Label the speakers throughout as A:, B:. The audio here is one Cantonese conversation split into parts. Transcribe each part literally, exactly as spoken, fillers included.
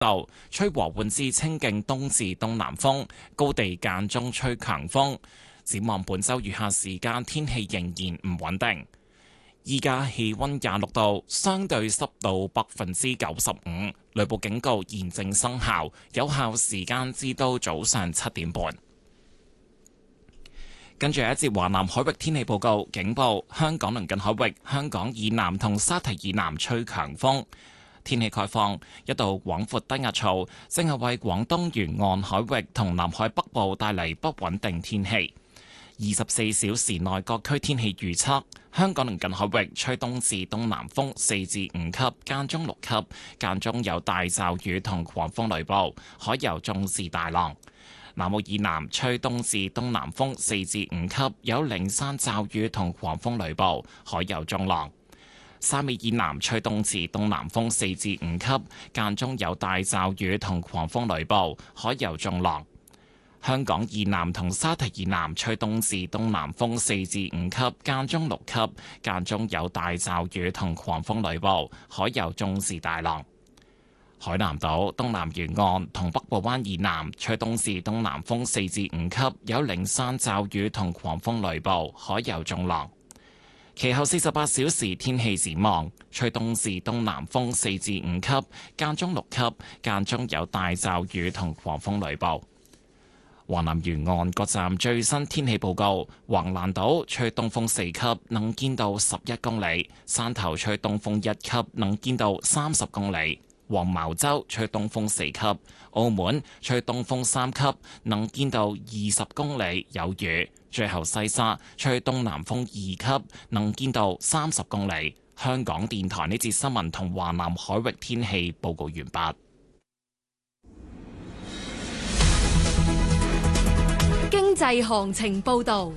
A: 度，吹和緩至清勁東至東南風，高地間中吹強風。展望本週餘下時間，天氣仍然唔穩定。依家氣溫廿六度，相對濕度百分之九十五，雷暴警告現正生效，有效時間至到早上七點半。跟住一節華南海域天氣報告，警報：香港鄰近海域、香港以南同沙堤以南吹強風。天氣概況：一道廣闊低壓槽正係為廣東沿岸海域同南海北部帶嚟不穩定天氣。二十四小時內各區天氣預測：香港鄰近海域吹東至東南風四至五級，間中六級，間中有大驟雨同狂風雷暴，海有中至大浪。南澳以南吹東至東南風四至五級，有零散驟雨同狂風雷暴，海有中浪。沙尾以南吹東至東南風四至五級，間中有大驟雨同狂風雷暴，海有中浪。香港以南同沙堤以南吹東至東南風四至五級，間中六級，間中有大驟雨同狂風雷暴，海有中至大浪。海南島東南沿岸同北部灣以南吹東至東南風四至五級，有零散驟雨同狂風雷暴，海有中浪。其後四十八小時天氣展望，吹東至東南風四至五級，間中六級，間中有大驟雨同狂風雷暴。華南沿岸各站最新天氣報告：橫瀾島吹東風四級，能見度十一公里；汕頭吹東風一級，能見度三十公里；黃茅洲吹東風四級；澳門吹東風三級，能見度二十公里，有雨。最後西沙吹東南風二級，能見度三十公里。香港電台呢節新聞同華南海域天氣報告完畢。
B: 經濟行情報導。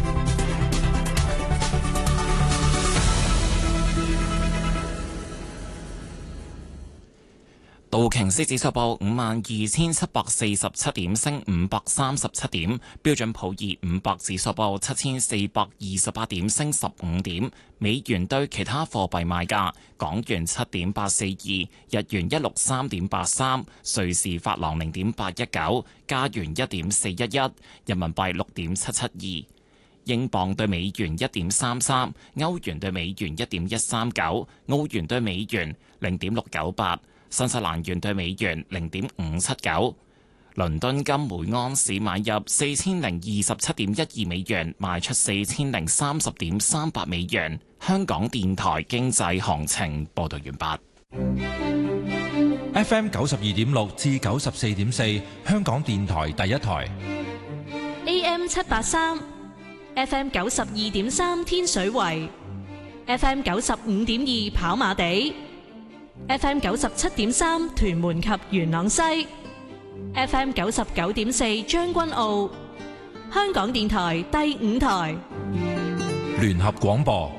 A: 道瓊斯指數報五萬二千七百四十七點，升五百三十七點。標準普爾五百指數報七千四百二十八點，升十五點。美元對其他貨幣賣價：港元七點八四二，日元一六三點八三，瑞士法郎零點八一九，加元一點四一一，人民幣六點七七二。英鎊對美元一點三三，歐元對美元一點一三九，澳元對美元零點六九八。新西蘭元對美元零點五七九，倫敦金每安士買入四千零二十七點一二美元，賣出四千零三十點三八美元。香港電台經濟行情報道完畢。
C: F M 九十二點六至九十四點四，香港電台第一台。
D: A M 七八三，F M 九十二點三天水圍，F M 九十五點二跑馬地。F M 九十七點三屯門及元朗西 ，F M 九十九點四將軍澳，香港電台第五台
C: 聯合廣播。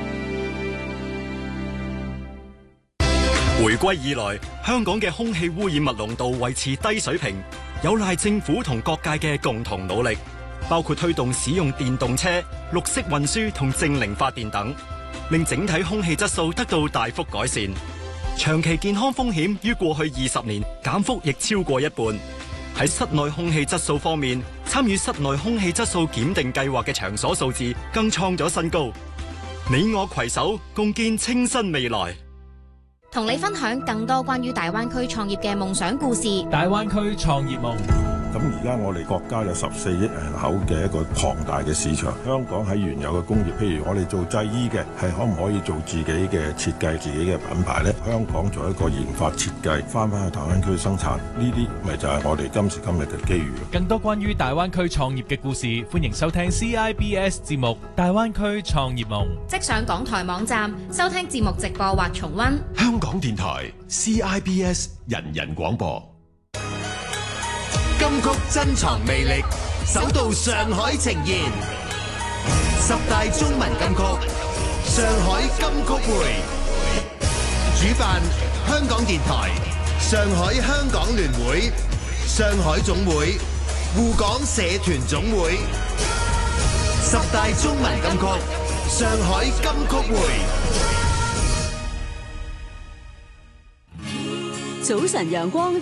E: 回歸以來，香港嘅空氣污染物濃度維持低水平，有賴政府同各界嘅共同努力，包括推動使用電動車、綠色運輸同淨零發電等，令整體空氣質素得到大幅改善。長期健康風險於過去二十年減幅亦超過一半。喺室內空氣質素方面，參與室內空氣質素檢定計劃嘅場所數字更創咗新高。你我攜手共建清新未來。
F: 同你分享更多關於大灣區創業嘅夢想故事。
G: 大灣區創業夢。
H: 咁而家我哋國家有十四億人口嘅一個龐大嘅市場，香港喺原有嘅工業，譬如我哋做製衣嘅，係可唔可以做自己嘅設計、自己嘅品牌呢？香港做一個研發設計，翻返去大灣區生產，呢啲咪就係我哋今時今日嘅機遇。
G: 更多關於大灣區創業嘅故事，歡迎收聽 C I B S 節目《大灣區創業夢》。
F: 即上港台網站收聽節目直播或重溫。
I: 香港電台 C I B S 人人廣播。金曲珍藏魅力，首度上海呈現十大中文金曲，上海金曲會，主辦香港電台、上海香港聯會、上海總會、滬港社團總會。十大中文金曲，上海金曲會。
J: 早晨陽光